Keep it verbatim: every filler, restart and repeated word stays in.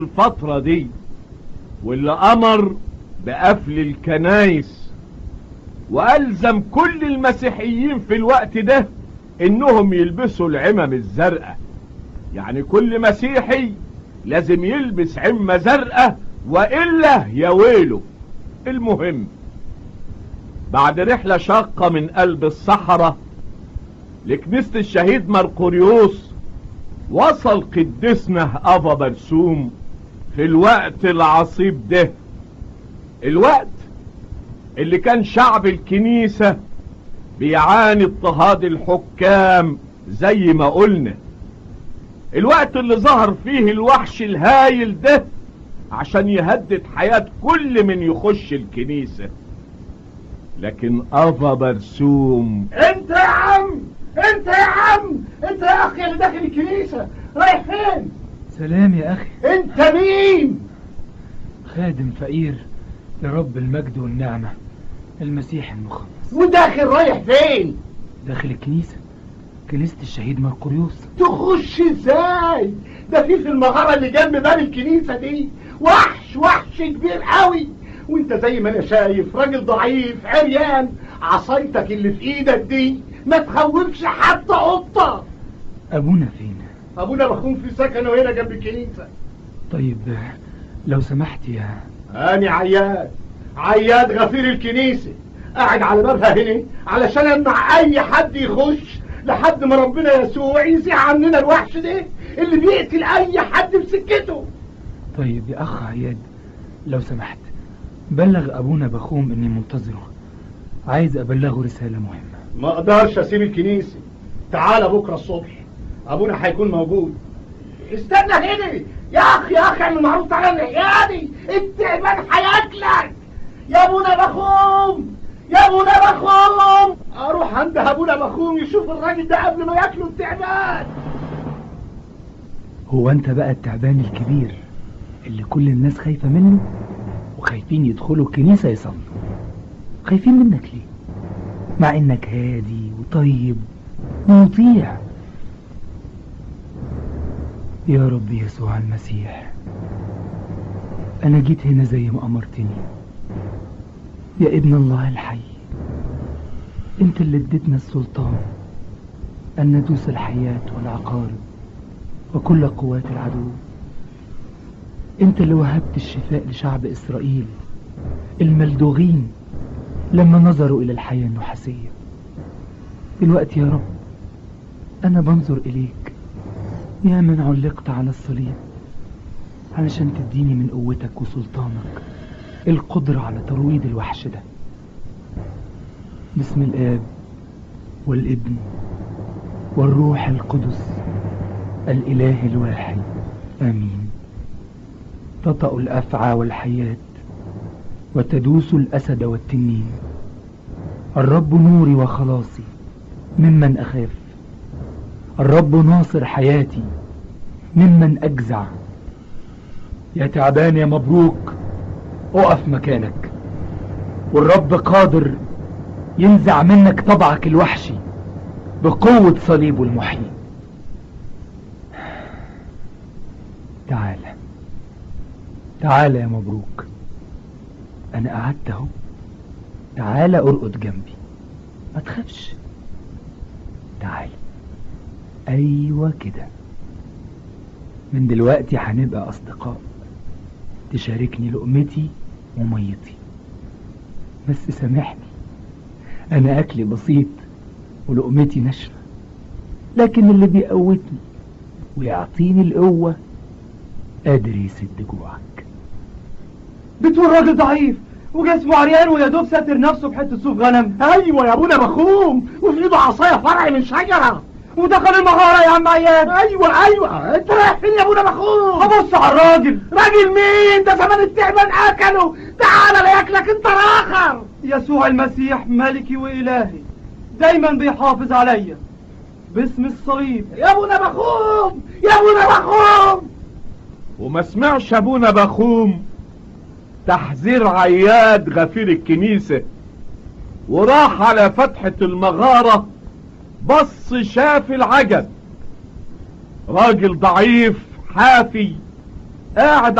الفترة دي، واللي امر بقفل الكنايس والزم كل المسيحيين في الوقت ده انهم يلبسوا العمم الزرقاء. يعني كل مسيحي لازم يلبس عمة زرقاء والا يا ويله. المهم بعد رحلة شاقة من قلب الصحراء لكنيسة الشهيد مرقوريوس، وصل قدسنا ابا برسوم في الوقت العصيب ده، الوقت اللي كان شعب الكنيسة بيعاني اضطهاد الحكام زي ما قلنا، الوقت اللي ظهر فيه الوحش الهايل ده عشان يهدد حياة كل من يخش الكنيسة. لكن ابا برسوم، انت يا عم انت يا عم انت يا اخي اللي داخل الكنيسة رايح فين؟ سلام يا اخي. انت مين؟ خادم فقير لرب المجد والنعمة المسيح المخلص. وداخل رايح فين؟ داخل الكنيسة، كنيسة الشهيد مرقوريوس. تخش ازاي؟ ده في في المغارة اللي جنب باب الكنيسة دي وحش وحش كبير قوي، وانت زي ما انا شايف راجل ضعيف عريان، عصايتك اللي في ايدك دي ما تخوفش حتى قطة. ابونا فين؟ ابونا بخون في سكنه هنا جنب الكنيسة. طيب لو سمحت يا اني عياد عياد غفير الكنيسة، قاعد على بابها هنا علشان امنع اي حد يخش لحد ما ربنا يسوع يزيح عننا الوحش ده اللي بيقتل اي حد بسكته. طيب يا اخ عياد لو سمحت بلغ ابونا بخوم اني منتظره، عايز ابلغه رسالة مهمة. ما اقدرش اسيب الكنيسة، تعال بكرة الصبح ابونا هيكون موجود. استنى هنا يا اخي، يا اخي اعمل معروف، تعالى نحياني التعبان هياكلك يا ابونا بخوم، يا ابونا بخوم. اروح عند ابونا بخوم يشوف الراجل ده قبل ما ياكله التعبان. هو انت بقى التعبان الكبير اللي كل الناس خايفة منه وخايفين يدخلوا الكنيسة يصلوا؟ خايفين منك ليه مع انك هادي وطيب ومطيع؟ يا رب يسوع المسيح، انا جيت هنا زي ما امرتني يا ابن الله الحي. انت اللي اديتنا السلطان ان ندوس الحياة والعقارب وكل قوات العدو. انت اللي وهبت الشفاء لشعب اسرائيل الملدوغين لما نظروا الى الحياة النحاسية. دلوقتي يا رب انا بنظر اليك يا من علقت على الصليب علشان تديني من قوتك وسلطانك القدرة على ترويض الوحش ده. باسم الآب والابن والروح القدس الإله الواحد، آمين. تطأ الأفعى والحيات وتدوس الأسد والتنين. الرب نوري وخلاصي، ممن أخاف. الرب ناصر حياتي، ممن أجزع. يا تعبان يا مبروك، اقف مكانك، والرب قادر ينزع منك طبعك الوحشي بقوة صليبه المحيي. تعال تعال يا مبروك، انا قعدت اهو، تعال ارقد جنبي، ما تخافش، تعال. ايوه كده، من دلوقتي هنبقى اصدقاء، تشاركني لقمتي وميتي. بس سامحني، انا اكلي بسيط ولقمتي ناشفه، لكن اللي بيقوتني ويعطيني القوه قادر يسد جوعك. بتقول راجل ضعيف وجسمه عريان ويا دوب ساتر نفسه بحته صوف غنم. ايوه يا ابونا بخوم، وفي ايده عصايه فرع من شجره، ودخل المغاره يا عم عياد. ايوه ايوه، انت رايح فين يا ابونا بخوم؟ ابص على الراجل. راجل مين ده؟ زمان التعبان اكله، تعال لا ياكلك انت الاخر. يسوع المسيح ملكي والهي دايما بيحافظ عليا باسم الصليب. يا ابونا بخوم، يا ابونا بخوم. وما سمعش ابونا بخوم تحذير عياد غفير الكنيسة، وراح على فتحة المغارة، بص شاف العجب، راجل ضعيف حافي قاعد